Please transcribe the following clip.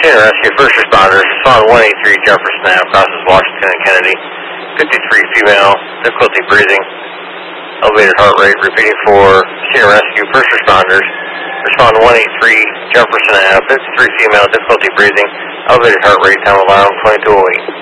Senior Rescue First Responders, respond 183 Jefferson Ave, crosses Washington and Kennedy. 53 female, difficulty breathing, elevated heart rate. Repeating for Senior Rescue First Responders, respond 183 Jefferson Ave, 53 female, difficulty breathing, elevated heart rate, time alarm 2208.